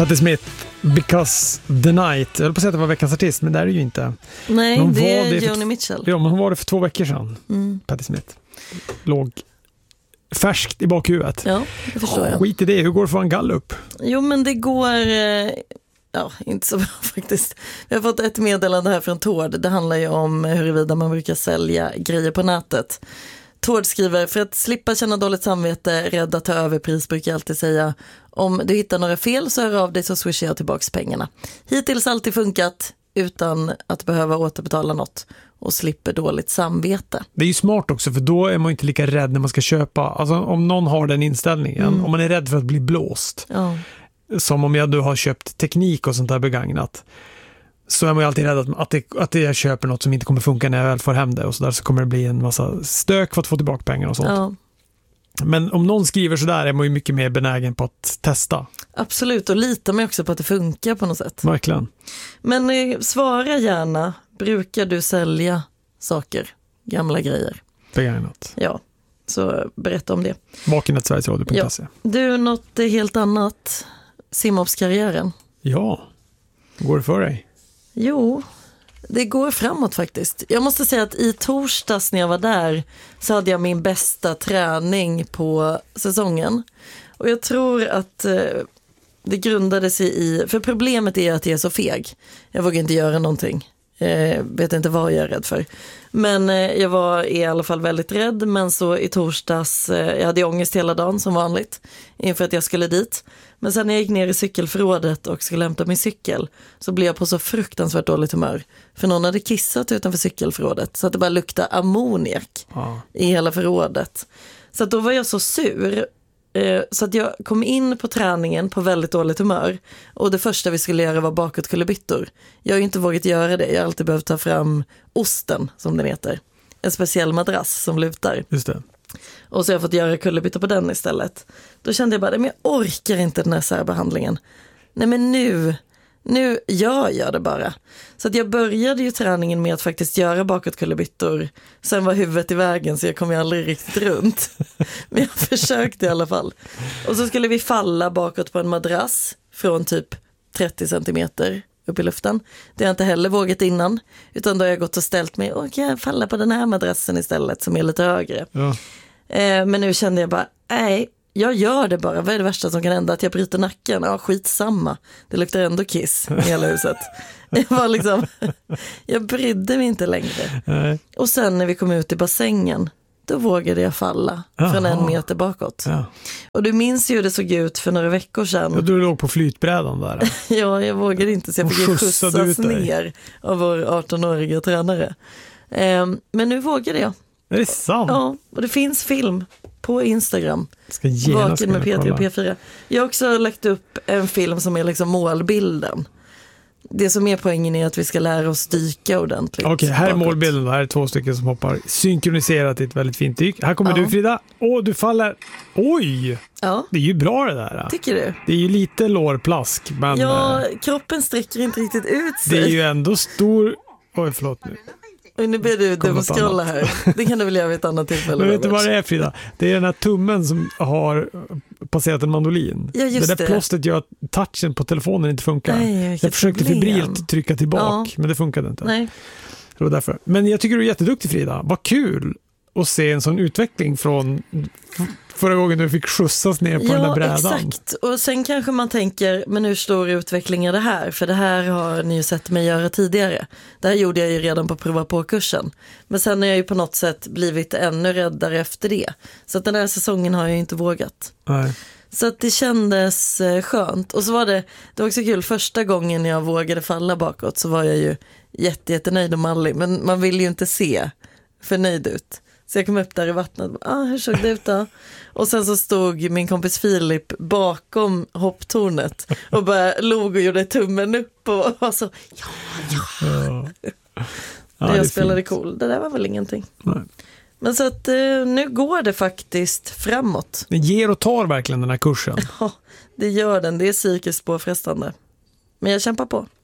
Patti Smith, Because the Night. Jag höll på att säga att det var veckans artist, men det är det ju inte. Nej, det är Joni Mitchell. Ja, men hon var det för 2 veckor sedan. Patti Smith. Låg färskt i bakhuvudet. Ja, det förstår jag. Skit i det, hur går det för en gallup? Jo, men det går... inte så bra faktiskt. Vi har fått ett meddelande här från Tord. Det handlar ju om huruvida man brukar sälja grejer på nätet. Tord skriver, för att slippa känna dåligt samvete, rädd att ta överpris, brukar jag alltid säga: om du hittar några fel så hör av dig, så swishar jag tillbaka pengarna. Hittills alltid funkat utan att behöva återbetala något och slipper dåligt samvete. Det är ju smart också, för då är man inte lika rädd när man ska köpa. Alltså om någon har den inställningen, om man är rädd för att bli blåst. Ja. Som om jag då har köpt teknik och sånt där begagnat, så är man ju alltid rädd att jag köper något som inte kommer funka när jag väl får hem det, och så där, så kommer det bli en massa stök för att få tillbaka pengar och sånt. Ja. Men om någon skriver så där är man ju mycket mer benägen på att testa. Absolut, och litar man också på att det funkar på något sätt. Verkligen. Men svara gärna, brukar du sälja saker, gamla grejer? Begagnat. Ja, så berätta om det. Vaken@sverigesradio.se. Ja. Du, något helt annat. Simhoppskarriären. Ja, går det för dig? Jo, det går framåt faktiskt. Jag måste säga att i torsdags när jag var där så hade jag min bästa träning på säsongen. Och jag tror att det grundade sig i... För problemet är att jag är så feg. Jag vågar inte göra någonting. Vet inte vad jag är rädd för. Men jag var i alla fall väldigt rädd. Men så i torsdags, jag hade ångest hela dagen som vanligt inför att jag skulle dit. Men sen när jag gick ner i cykelförrådet och skulle hämta min cykel, så blev jag på så fruktansvärt dåligt humör. För någon hade kissat utanför cykelförrådet, så att det bara luktade ammoniak i hela förrådet. Så att då var jag så sur. Så att jag kom in på träningen på väldigt dåligt humör. Och det första vi skulle göra var bakåtkullerbyttor. Jag har ju inte vågat göra det. Jag har alltid behövt ta fram osten, som den heter. En speciell madrass som lutar. Just det. Och så har jag fått göra kullerbyttor på den istället. Då kände jag bara, men jag orkar inte den här särbehandlingen. Nej, men nu gör jag det bara. Så att jag började ju träningen med att faktiskt göra bakåtkullerbyttor. Sen var huvudet i vägen, så jag kom ju aldrig riktigt runt. Men jag försökte i alla fall. Och så skulle vi falla bakåt på en madrass från typ 30 centimeter upp i luften. Det har jag inte heller vågat innan. Utan då har jag gått och ställt mig, kan jag falla på den här madrassen istället som är lite högre. Ja. Men nu kände jag bara, nej, jag gör det bara. Vad är det värsta som kan hända? Att jag bryter nacken? Ja, skitsamma. Det luktar ändå kiss i hela huset. Det var liksom, jag brydde mig inte längre. Nej. Och sen när vi kom ut i bassängen, då vågade jag falla från 1 meter bakåt. Ja. Och du minns ju hur det såg ut för några veckor sedan. Ja, du låg på flytbrädan där. Ja, jag vågade inte, så jag fick skjutsas ner av vår 18-åriga tränare. Men nu vågade jag. Är det sant? Ja, och det finns film på Instagram. Vaken med P3 och P4. Jag har också lagt upp en film som är liksom målbilden. Det som är poängen är att vi ska lära oss dyka ordentligt. Okej, här är målbilden. Här är 2 stycken som hoppar synkroniserat i ett väldigt fint dyk. Här kommer du, Frida. Du faller. Oj! Ja. Det är ju bra det där. Tycker du? Det är ju lite lårplask. Men, kroppen sträcker inte riktigt ut sig. Det är ju ändå stor... Oj, förlåt nu. Och nu ber du dem scrolla här. Det kan du väl göra vid ett annat tillfälle. Men vet du vad det är, Frida? Det är den här tummen som har passerat en mandolin. Ja, just det där plåstret gör att touchen på telefonen inte funkar. Nej, jag försökte febrilt trycka tillbaka, men det funkade inte. Nej. Det var därför. Men jag tycker du är jätteduktig, Frida. Vad kul att se en sån utveckling från förra gången du fick skjutsas ner på den där brädan. Ja, exakt. Och sen kanske man tänker, men hur stor utveckling är det här? För det här har ni ju sett mig göra tidigare. Det här gjorde jag ju redan på prova på-kursen. Men sen har jag ju på något sätt blivit ännu räddare efter det. Så att den här säsongen har jag ju inte vågat. Nej. Så att det kändes skönt. Och så var det var också kul, första gången jag vågade falla bakåt så var jag ju jättenöjd och mallig. Men man vill ju inte se för nöjd ut. Så jag kom upp där i vattnet. Hur såg det ut då? Och sen så stod min kompis Filip bakom hopptornet och bara log och gjorde tummen upp och var så jag spelade cool. Det där var väl ingenting. Nej. Men så att nu går det faktiskt framåt. Den ger och tar verkligen den här kursen. Ja, det gör den. Det är psykiskt påfrestande. Men jag kämpar på.